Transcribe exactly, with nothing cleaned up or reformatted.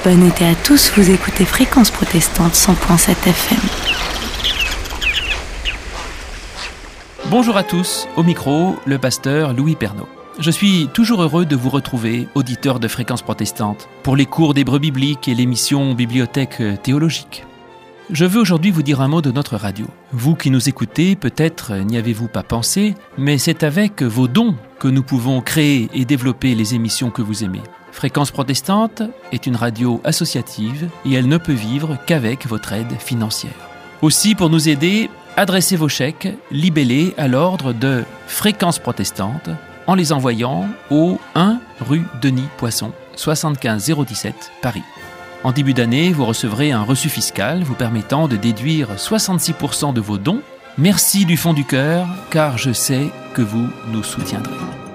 Bonne été à tous, vous écoutez Fréquence Protestante cent virgule sept F M. Bonjour à tous, au micro, le pasteur Louis Pernaud. Je suis toujours heureux de vous retrouver, auditeurs de Fréquence Protestante, pour les cours d'hébreu biblique et l'émission Bibliothèque théologique. Je veux aujourd'hui vous dire un mot de notre radio. Vous qui nous écoutez, peut-être n'y avez-vous pas pensé, mais c'est avec vos dons que nous pouvons créer et développer les émissions que vous aimez. Fréquence Protestante est une radio associative et elle ne peut vivre qu'avec votre aide financière. Aussi, pour nous aider, adressez vos chèques libellés à l'ordre de Fréquence Protestante en les envoyant au un rue Denis Poisson, soixante-quinze zéro dix-sept, Paris. En début d'année, vous recevrez un reçu fiscal vous permettant de déduire soixante-six pour cent de vos dons. Merci du fond du cœur, car je sais que vous nous soutiendrez.